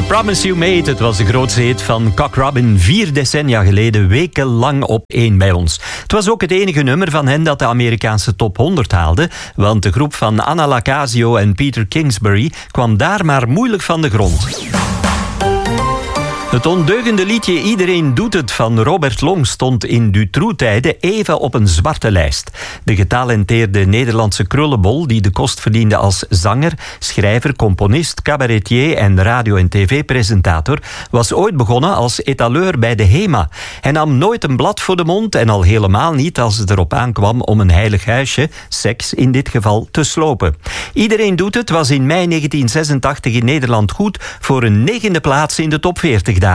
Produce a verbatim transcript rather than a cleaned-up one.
Promise You Made, het was de grootste hit van Cock Robin vier decennia geleden, wekenlang op één bij ons. Het was ook het enige nummer van hen dat de Amerikaanse top honderd haalde, want de groep van Anna Lacasio en Peter Kingsbury kwam daar maar moeilijk van de grond. Het ondeugende liedje Iedereen doet het van Robert Long stond in Dutroux-tijden even op een zwarte lijst. De getalenteerde Nederlandse krullenbol, die de kost verdiende als zanger, schrijver, componist, cabaretier en radio- en tv-presentator, was ooit begonnen als etaleur bij de HEMA. Hij nam nooit een blad voor de mond en al helemaal niet als het erop aankwam om een heilig huisje, seks in dit geval, te slopen. Iedereen doet het was in mei negentien zesentachtig in Nederland goed voor een negende plaats in de top veertig.